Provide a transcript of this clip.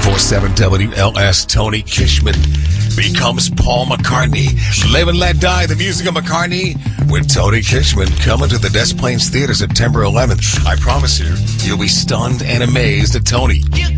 94.7 WLS. Tony Kishman becomes Paul McCartney. Live and Let Die, the music of McCartney, with Tony Kishman coming to the Des Plaines Theater September 11th. I promise you, you'll be stunned and amazed at Tony.